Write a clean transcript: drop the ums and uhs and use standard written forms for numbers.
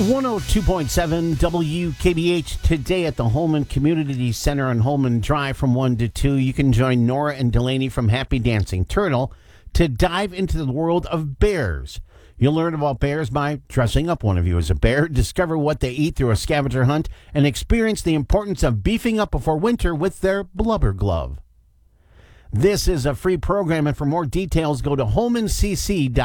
102.7 WKBH today at the Holman Community Center on Holman Drive from 1 to 2. You can join Nora and Delaney from Happy Dancing Turtle to dive into the world of bears. You'll learn about bears by dressing up one of you as a bear, discover what they eat through a scavenger hunt, and experience the importance of beefing up before winter with their blubber glove. This is a free program, and for more details, go to holmancc.com.